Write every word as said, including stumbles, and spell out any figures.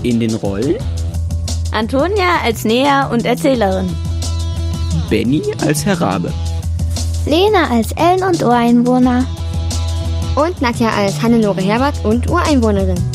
In den Rollen: Antonia als Näher und Erzählerin, Benny als Herr Rabe, Lena als Ellen- und Ureinwohner und Nadja als Hannelore Herbert und Ureinwohnerin.